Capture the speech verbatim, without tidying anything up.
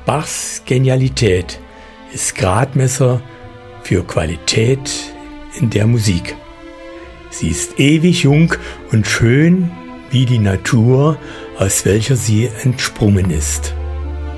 Bachs Genialität ist Gradmesser für Qualität in der Musik. Sie ist ewig jung und schön wie die Natur, aus welcher sie entsprungen ist.